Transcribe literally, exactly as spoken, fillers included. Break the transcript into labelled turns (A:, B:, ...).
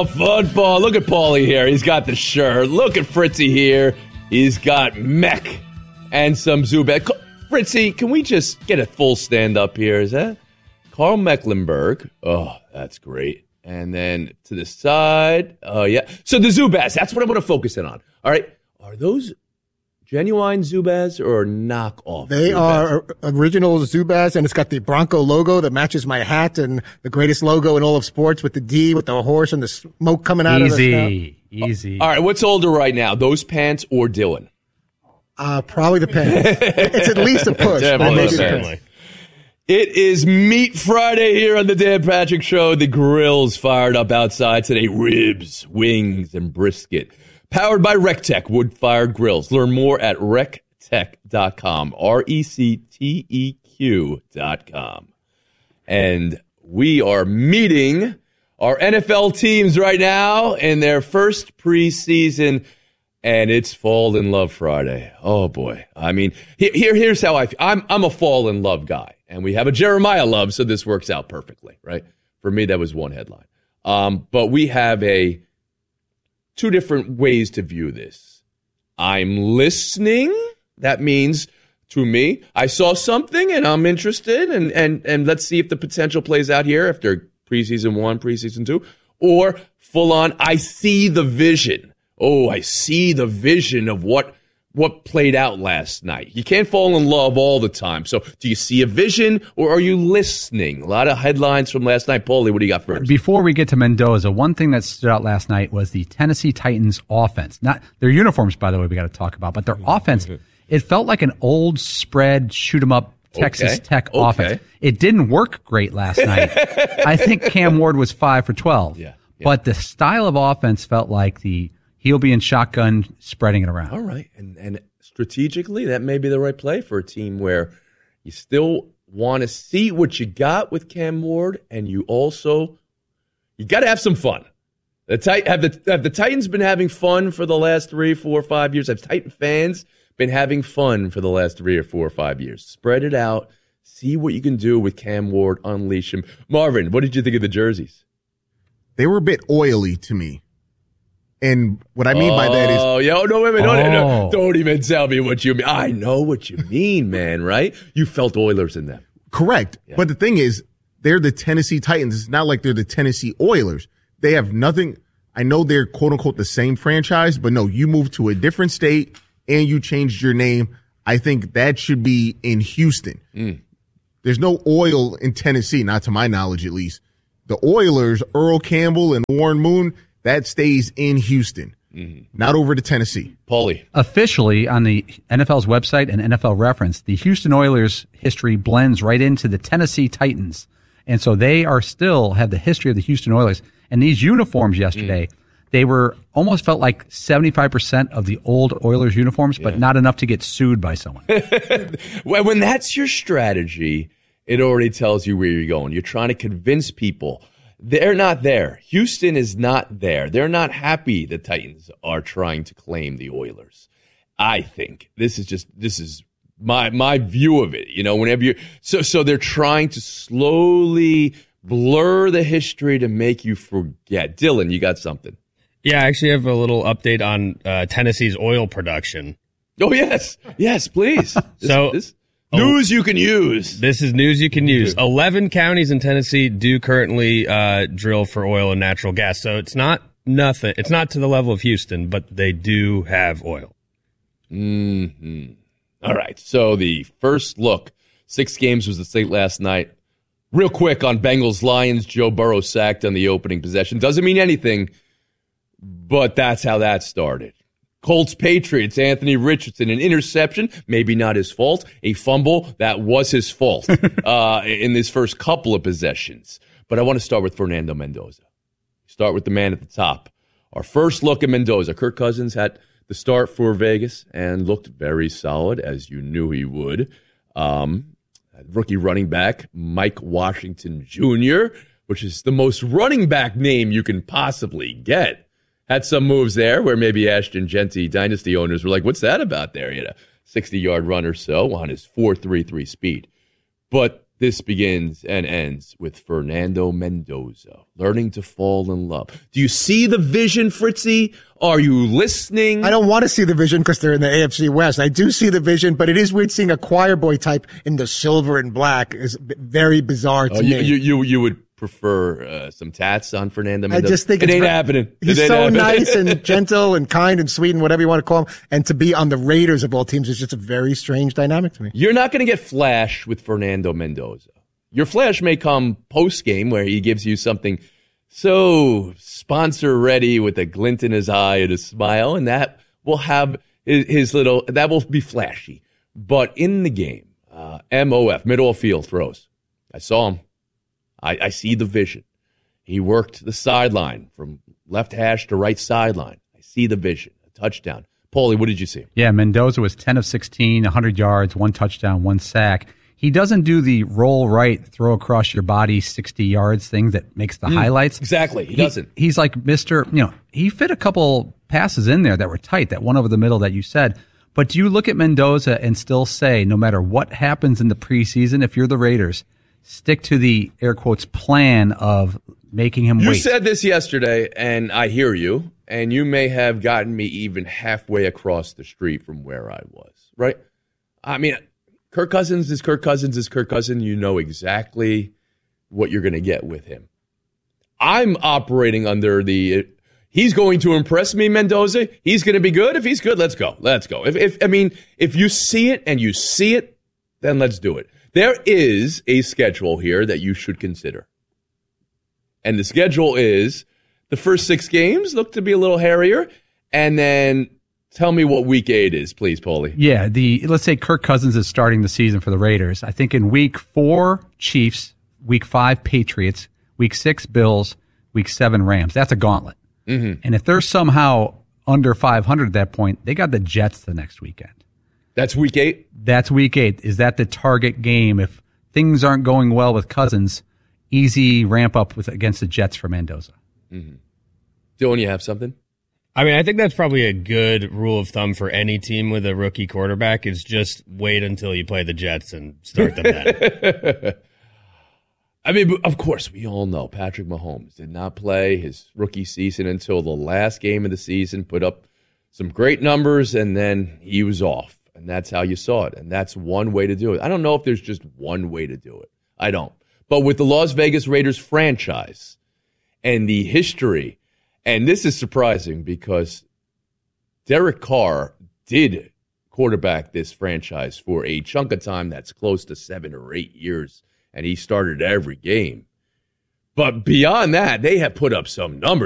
A: football, football. Look at Paulie here. He's got the shirt. Look at Fritzy here. He's got Mech and some Zubaz. Fritzy, can we just get a full stand-up here? Is that Carl Mecklenburg? Oh, that's great. And then to the side, oh, uh, yeah. So the Zubaz, that's what I want to focus in on. All right. Are those genuine Zubaz or knockoff
B: They
A: Zubaz?
B: are original Zubaz, and it's got the Bronco logo that matches my hat and the greatest logo in all of sports with the D, with the horse and the smoke coming out
C: easy,
B: of the
C: Easy, easy.
A: All right, what's older right now, those pants or Dylan?
B: Uh, probably the pants. It's at least a push.
A: Definitely
B: maybe
A: the
B: the
A: pants. It is Meat Friday here on the Dan Patrick Show. The grill's fired up outside today. Ribs, wings, and brisket. Powered by RecTech wood-fired grills. Learn more at rec tech dot com. R E C T E Q dot com. And we are meeting our N F L teams right now in their first preseason, and it's Fall in Love Friday. Oh, boy. I mean, here, here's how I feel. I'm, I'm a fall in love guy. And we have a Jeremiah love, so this works out perfectly, right? For me, that was one headline. Um, but we have a two different ways to view this. I'm listening. That means, to me, I saw something and I'm interested, and and and let's see if the potential plays out here after preseason one, preseason two, or full on, I see the vision. Oh, I see the vision of what what played out last night. You can't fall in love all the time. So do you see a vision or are you listening? A lot of headlines from last night. Paulie, what do you got first?
C: Before we get to Mendoza, one thing that stood out last night was the Tennessee Titans offense. Not their uniforms, by the way, we got to talk about, but their offense. It felt like an old spread, shoot 'em up Texas
A: okay.
C: Tech
A: okay.
C: offense. It didn't work great last night. I think Cam Ward was five for twelve.
A: Yeah, yeah.
C: But the style of offense felt like the he'll be in shotgun spreading it around.
A: All right. And and strategically, that may be the right play for a team where you still want to see what you got with Cam Ward, and you also you got to have some fun. The tit- have the have the Titans been having fun for the last three, four, five years? Have Titan fans been having fun for the last three or four or five years? Spread it out. See what you can do with Cam Ward. Unleash him. Marvin, what did you think of the jerseys?
D: They were a bit oily to me. And what I mean by that is...
A: Oh, yo, no, wait, wait, no, no, no.
C: Oh.
A: Don't even tell me what you mean. I know what you mean, man, right? You felt Oilers in them.
D: Correct.
A: Yeah.
D: But the thing is, they're the Tennessee Titans. It's not like they're the Tennessee Oilers. They have nothing. I know they're quote unquote the same franchise, but no, you moved to a different state and you changed your name. I think that should be in Houston.
A: Mm.
D: There's no oil in Tennessee, not to my knowledge at least. The Oilers, Earl Campbell and Warren Moon, that stays in Houston, mm-hmm. not over to Tennessee.
A: Paulie.
C: Officially, on the N F L's website and N F L Reference, the Houston Oilers history blends right into the Tennessee Titans. And so they are still have the history of the Houston Oilers. And these uniforms yesterday, mm. they were almost felt like seventy-five percent of the old Oilers uniforms, yeah. but not enough to get sued by someone.
A: When that's your strategy, it already tells you where you're going. You're trying to convince people. They're not there. Houston is not there. They're not happy the Titans are trying to claim the Oilers. I think this is just this is my my view of it. You know, whenever you so so they're trying to slowly blur the history to make you forget. Dylan, you got something?
E: Yeah, I actually have a little update on uh, Tennessee's oil production.
A: Oh yes, yes, please. This,
E: so.
A: This, News you can use.
E: This is news you can use. Eleven counties in Tennessee do currently uh, drill for oil and natural gas. So it's not nothing. It's not to the level of Houston, but they do have oil.
A: Mm-hmm. All right. So the first look, six games was the slate last night. Real quick on Bengals Lions, Joe Burrow sacked on the opening possession. Doesn't mean anything, but that's how that started. Colts Patriots, Anthony Richardson, an interception, maybe not his fault. A fumble, that was his fault uh, in his first couple of possessions. But I want to start with Fernando Mendoza. Start with the man at the top. Our first look at Mendoza. Kirk Cousins had the start for Vegas and looked very solid, as you knew he would. Um, rookie running back, Mike Washington Junior, which is the most running back name you can possibly get. Had some moves there where maybe Ashton Genty dynasty owners were like, what's that about there? He had a sixty-yard run or so on his four three three speed. But This begins and ends with Fernando Mendoza learning to fall in love. Do you see the vision, Fritzy? Are you listening?
B: I don't want to see the vision because they're in the A F C West. I do see the vision, but it is weird seeing a choir boy type in the silver and black. Is very bizarre to
A: oh,
B: me.
A: You, you, you would prefer uh, some tats on Fernando Mendoza?
B: I just think
A: it
B: it's
A: ain't
B: very,
A: happening.
B: He's
A: it ain't
B: so
A: happening.
B: nice and gentle and kind and sweet and whatever you want to call him. And to be on the Raiders of all teams is just a very strange dynamic to me.
A: You're not going to get flash with Fernando Mendoza. Your flash may come post-game where he gives you something so sponsor-ready with a glint in his eye and a smile, and that will have his, his little, that will be flashy. But in the game, uh, M O F, middle of field throws. I saw him. I, I see the vision. He worked the sideline from left hash to right sideline. I see the vision. A touchdown. Paulie, what did you see?
C: Yeah, Mendoza was ten of sixteen, one hundred yards, one touchdown, one sack. He doesn't do the roll right, throw across your body sixty yards thing that makes the mm, highlights.
A: Exactly. He,
C: he
A: doesn't.
C: He's like Mister, you know, he fit a couple passes in there that were tight, that one over the middle that you said. But do you look at Mendoza and still say, no matter what happens in the preseason, if you're the Raiders, stick to the air quotes plan of making him
A: you
C: wait?
A: You said this yesterday, and I hear you, and you may have gotten me even halfway across the street from where I was, right? I mean, Kirk Cousins is Kirk Cousins is Kirk Cousins. You know exactly what you're going to get with him. I'm operating under the, he's going to impress me, Mendoza. He's going to be good. If he's good, let's go. Let's go. If, if I mean, if you see it and you see it, then let's do it. There is a schedule here that you should consider. And the schedule is the first six games look to be a little hairier. And then tell me what week eight is, please, Paulie.
C: Yeah, the let's say Kirk Cousins is starting the season for the Raiders. I think in week four, Chiefs, week five, Patriots, week six, Bills, week seven, Rams. That's a gauntlet. Mm-hmm. And if they're somehow under five hundred at that point, they got the Jets the next weekend.
A: That's week eight?
C: That's week eight. Is that the target game? If things aren't going well with Cousins, easy ramp up with against the Jets for Mendoza.
A: Mm-hmm. Dylan, you have something?
E: I mean, I think that's probably a good rule of thumb for any team with a rookie quarterback is just wait until you play the Jets and start them then.
A: I mean, of course, we all know Patrick Mahomes did not play his rookie season until the last game of the season, put up some great numbers, and then he was off. And that's how you saw it. And that's one way to do it. I don't know if there's just one way to do it. I don't. But with the Las Vegas Raiders franchise and the history, and this is surprising because Derek Carr did quarterback this franchise for a chunk of time that's close to seven or eight years, and he started every game. But beyond that, they have put up some numbers.